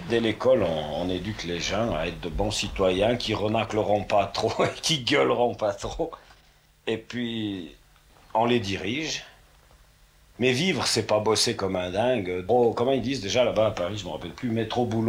Dès l'école, on éduque les gens à être de bons citoyens qui renacleront pas trop et qui gueuleront pas trop. Et puis, on les dirige. Mais vivre, c'est pas bosser comme un dingue. Oh, comment ils disent déjà là-bas à Paris, je me rappelle plus, métro boulot.